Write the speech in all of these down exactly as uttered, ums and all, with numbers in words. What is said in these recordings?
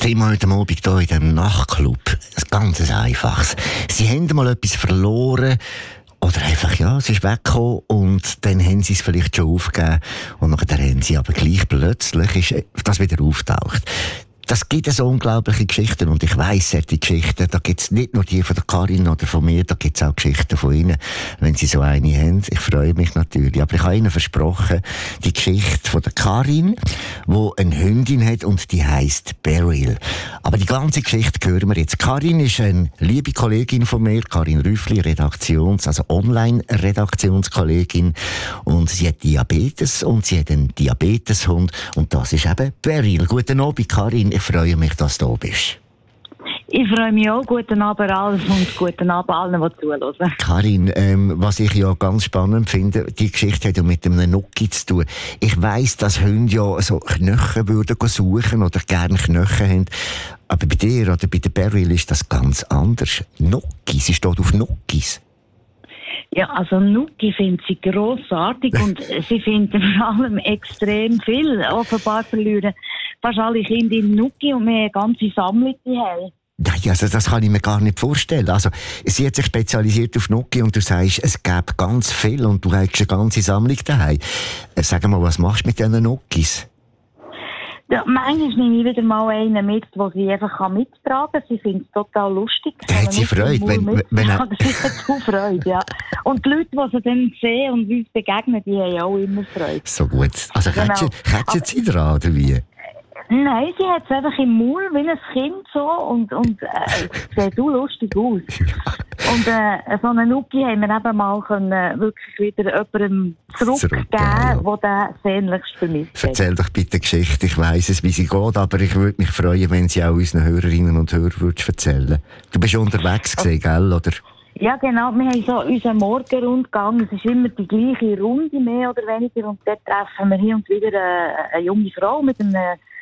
Thema heute Abend hier in diesem Nachtclub. Ein ganz einfaches. Sie haben mal etwas verloren. Oder einfach, ja, es ist weggekommen und dann haben sie es vielleicht schon aufgegeben und nachher haben sie aber gleich plötzlich ist das wieder auftaucht. Das gibt so unglaubliche Geschichten und ich weiss, die Geschichten, da gibt's nicht nur die von der Karin oder von mir, da gibt's auch Geschichten von Ihnen, wenn Sie so eine haben. Ich freue mich natürlich. Aber ich habe Ihnen versprochen, die Geschichte von der Karin, die eine Hündin hat und die heisst Beryl. Aber die ganze Geschichte hören wir jetzt. Karin ist eine liebe Kollegin von mir, Karin Rüffli, Redaktions-, also Online-Redaktionskollegin, und sie hat Diabetes und sie hat einen Diabeteshund und das ist eben Beryl. Guten Abend, Karin. Ich freue mich, dass du da bist. Ich freue mich auch. Guten Abend allen und guten Abend allen, die zuhören. Karin, ähm, was ich ja ganz spannend finde, die Geschichte hat ja mit einem Nucki zu tun. Ich weiss, dass Hunde ja so Knochen würden suchen oder gerne Knochen haben. Aber bei dir oder bei der Beryl ist das ganz anders. Nucki, sie steht auf Nuckis. Ja, also Nucki findet sie grossartig und sie finden vor allem extrem viel. Offenbar verlieren fast alle Kinder in Nucki und wir haben eine ganze Sammlung daheim. Nein, also das kann ich mir gar nicht vorstellen. Also, sie hat sich spezialisiert auf Nucki und du sagst, es gäbe ganz viel und du hast eine ganze Sammlung daheim. Sag mal, was machst du mit diesen Nuckis? Ja, manchmal nehme ich wieder mal einen mit, den sie einfach mittragen kann. Sie findet es total lustig. Da hat sie Freude. Wenn, wenn ja, sie hat so Freude, ja. Und die Leute, die sie dann sehen und uns begegnen, die haben auch immer Freude. So gut. Also, genau. Kätschen sie dran, oder wie? Nein, sie hat es einfach im Maul, wie ein Kind so, und, und äh, es sieht auch lustig aus. Und äh, so einen Nucki haben wir eben mal können, äh, wirklich wieder jemandem zurückgeben, der ja. den sehnlichst vermisst hat. Erzähl doch bitte eine Geschichte. Ich weiss es, wie sie geht, aber ich würde mich freuen, wenn sie auch unseren Hörerinnen und Hörern würdest erzählen. Du bist unterwegs gewesen, gell, oder? Ja, genau. Wir haben so unseren Morgenrundgang. Es ist immer die gleiche Runde, mehr oder weniger. Und dort treffen wir hier und wieder eine, eine junge Frau mit einem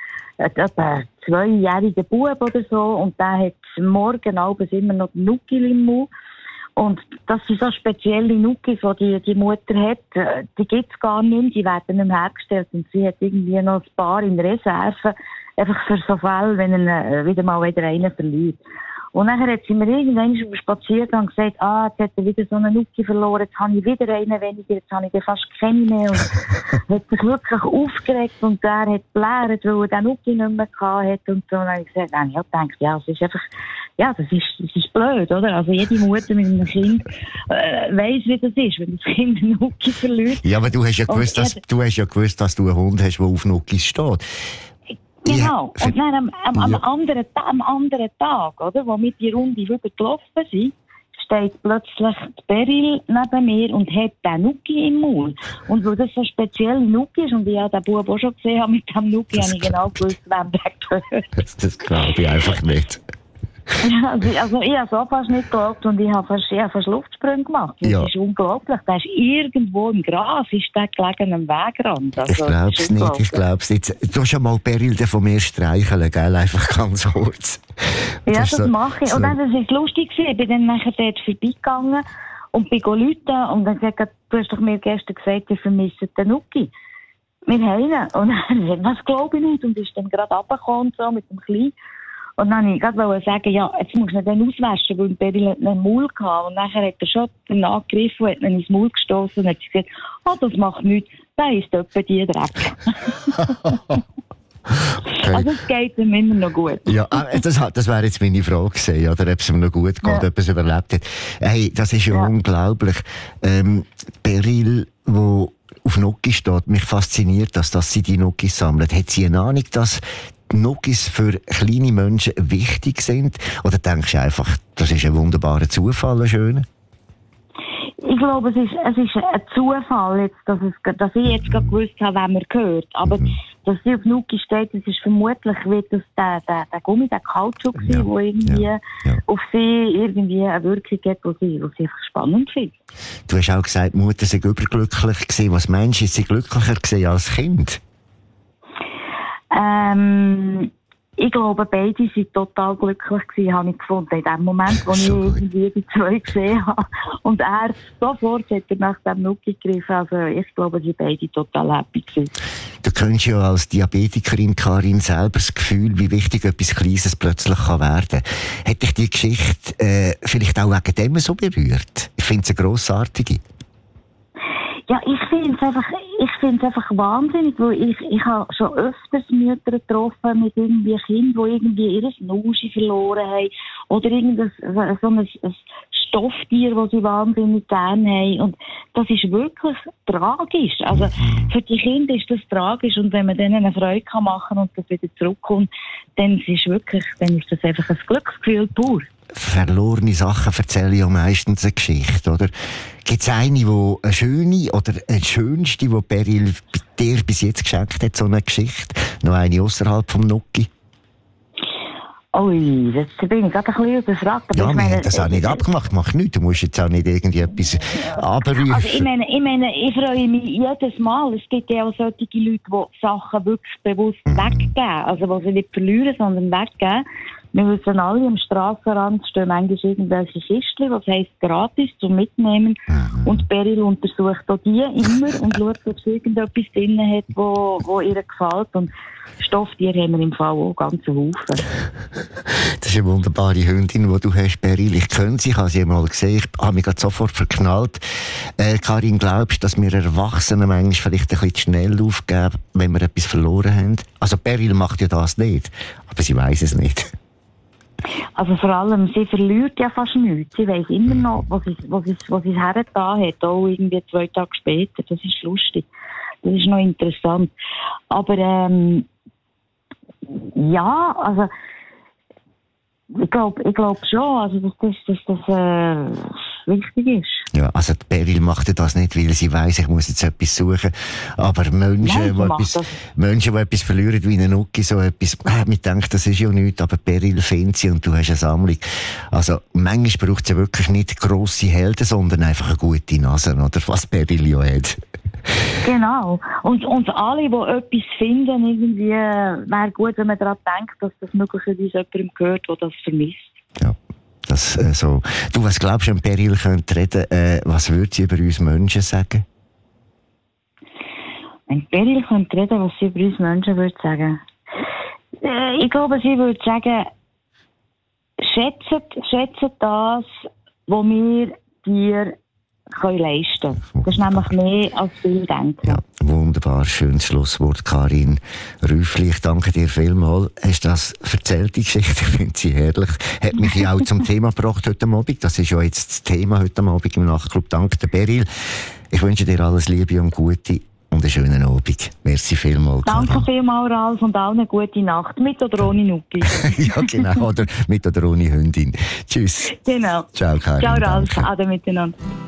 etwa zweijährigen Bub oder so, und der hat morgen abends immer noch den Nucki im Mund. Und das sind so spezielle Nuckis, die die Mutter hat, die gibt es gar nicht, die werden nicht mehr hergestellt, und sie hat irgendwie noch ein paar in Reserve, einfach für so Fälle, wenn er wieder mal wieder einen verliert. Und dann hat sie mir irgendwann auf dem Spaziergang gesagt, ah, jetzt hat er wieder so einen Nucki verloren, jetzt habe ich wieder einen weniger, jetzt habe ich fast keinen mehr. Und hat sich wirklich aufgeregt und der hat geblärt, weil er den Nucki nicht mehr hatte. Und so. Und dann habe ich gesagt, dann habe ich gedacht, ja, es ist einfach, ja, das ist, das ist blöd, oder? Also jede Mutter mit einem Kind äh, weiss, wie das ist, wenn das Kind einen Nucki verliert. Ja, aber du hast ja gewusst, dass, du hast ja gewusst, dass du einen Hund hast, der auf Nuckis steht. Genau. Ja, und dann am, am, am, ja. anderen, am anderen Tag, oder, wo wir die Runde wieder gelaufen sind, steht plötzlich die Beryl neben mir und hat den Nucki im Maul. Und weil das so speziell Nucki ist und ich ja den Bub auch schon gesehen habe mit dem Nucki, habe ich genau gewusst, wem der gehört. Das, das glaube ich einfach nicht. Ja, also, also ich habe es auch fast nicht geglaubt und ich habe fast, ich habe fast Luftsprünge gemacht. Das ja. ist unglaublich. Der ist irgendwo im Gras, ist der gelegen am Wegrand. Also, ich glaube es nicht, ich glaube es nicht. Du hast ja mal Beryl von mir streicheln, gell? Einfach ganz kurz. Ja, das, das so, mache ich. so. Und dann war es lustig, ich bin dann nachher dort vorbeigegangen und bin rufen und dann gesagt, du hast doch mir gestern gesagt, ihr vermisst den Nucki. Wir haben ihn. Und dann habe ich gesagt, was glaube ich nicht? Und ist dann gerade runtergekommen so mit dem Kleinen. Und dann wollte ich gerade sagen, ja, jetzt musst du ihn dann auswaschen, weil Beryl hat einen Maul gehabt. Und nachher hat er schon den angegriffen, hat ihn ins Maul gestoßen und hat gesagt, oh, das macht nichts, da ist etwa die Dreck. Okay. Also es geht ihm immer noch gut. Ja, das, das wäre jetzt meine Frage gewesen, oder ob es ihm noch gut geht, ja. ob er es überlebt hat. Hey, das ist ja, ja. unglaublich. Ähm, Beryl, wo auf Nucki steht, mich fasziniert, dass, dass sie die Nuckis sammelt. Hat sie eine Ahnung, dass Nuckis für kleine Menschen wichtig sind? Oder denkst du einfach, das ist ein wunderbarer Zufall, ein schöner? Ich glaube, es ist, es ist ein Zufall, jetzt, dass, es, dass ich jetzt gerade gewusst habe, wem er gehört. Aber mhm. dass sie auf Nucki steht, das ist vermutlich wird das der, der, der Gummi, der Kautschuk, ja. der irgendwie ja. Ja. auf sie irgendwie eine Wirkung hat, die sie, sie einfach spannend findet. Du hast auch gesagt, die Mutter sei überglücklich gewesen. Was meinst du, ist sie glücklicher gewesen als Kind? Ähm, ich ich glaube, beide waren total glücklich gewesen, habe ich gefunden. In dem Moment, wo so ich irgendwie die zwei gesehen habe. Und er sofort hat er nach dem Nuki gegriffen. Also ich glaube, die beide total happy gewesen. Du kennst ja als Diabetikerin, Karin, selber das Gefühl, wie wichtig etwas Kleines plötzlich kann werden kann. Hat dich die Geschichte äh, vielleicht auch wegen dem so berührt? Ich finde es eine grossartige. Ja, ich finde es einfach, ich finde es einfach wahnsinnig, weil ich, ich habe schon öfters Mütter getroffen mit irgendwie Kindern, die irgendwie ihre Nuschi verloren haben oder irgendein, so ein, ein Stofftier, das sie wahnsinnig gerne haben. Und das ist wirklich tragisch. Also, für die Kinder ist das tragisch. Und wenn man denen eine Freude machen kann und das wieder zurückkommt, dann ist es wirklich, dann ist das einfach ein Glücksgefühl pur. Verlorene Sachen erzählen ja meistens eine Geschichte, oder? Gibt es eine, die eine schöne oder eine schönste, die Beryl dir bis jetzt geschenkt hat, so eine Geschichte? Noch eine außerhalb vom Nuki? Ui, jetzt bin ich gerade ein bisschen überfragt. Ja, ich wir meine, haben das auch nicht abgemacht, mach nichts. Du musst jetzt auch nicht irgendwie etwas abrufen. Also ich meine, ich meine, ich freue mich jedes Mal. Es gibt ja auch solche Leute, die Sachen wirklich bewusst mhm. weggeben. Also die sie nicht verlieren, sondern weggeben. Wir wissen alle, am Strassenrand stehen manchmal irgendwelche Kistchen, was heisst gratis zum Mitnehmen. Mhm. Und Beryl untersucht auch die immer und schaut, ob sie irgendetwas drin hat, wo, wo ihr gefällt. Und Stofftiere haben wir im Fall auch ganz Haufen. Das ist eine wunderbare Hündin, die du hast, Beryl. Ich kenne sie, ich habe sie mal gesehen, ich habe mich gerade sofort verknallt. Äh, Karin, glaubst du, dass wir Erwachsenen manchmal vielleicht ein bisschen zu schnell aufgeben, wenn wir etwas verloren haben? Also Beryl macht ja das nicht, aber sie weiss es nicht. Also vor allem, sie verliert ja fast nichts. Sie weiss immer noch, was sie, was sie, was sie hergetan hat, auch irgendwie zwei Tage später. Das ist lustig. Das ist noch interessant. Aber ähm, ja, also ich glaube ich glaub schon, also dass das, dass das äh, wichtig ist. Ja, also die Beryl macht ja das nicht, weil sie weiss, ich muss jetzt etwas suchen. Aber Menschen, Nein, die etwas, Menschen, die etwas verlieren, wie eine Nuki, so etwas, äh, man denkt, das ist ja nichts, aber Beryl findet sie und du hast eine Sammlung. Also manchmal braucht es ja wirklich nicht grosse Helden, sondern einfach eine gute Nase, oder was Beryl ja hat. Genau. Und, und alle, die etwas finden, irgendwie, wäre gut, wenn man daran denkt, dass das möglicherweise jemandem gehört, der das vermisst. Ja, das, äh, so. Du, was glaubst du, wenn Beryl könnte reden, äh, was würde sie über uns Menschen sagen? Wenn Beryl könnte reden, was sie über uns Menschen würde sagen? Äh, ich glaube, sie würde sagen, schätzt, schätzt das, was wir dir können leisten. Das ist nämlich mehr als viel denken. Ja, wunderbar, schönes Schlusswort, Karin Rüffli. Ich danke dir vielmals. Hast du das erzählt, die Geschichte? Ich finde sie herrlich. Hat mich ja auch zum Thema gebracht heute Abend. Das ist ja jetzt das Thema heute Abend im Nachtclub. Danke der Beryl. Ich wünsche dir alles Liebe und Gute und einen schönen Abend. Merci vielmals, Karin. Danke vielmals, Ralf, und allen eine gute Nacht. Mit oder ohne Nuki. Ja, genau. Oder mit oder ohne Hündin. Tschüss. Genau. Ciao, Karin. Ciao, Ralf. Ade miteinander.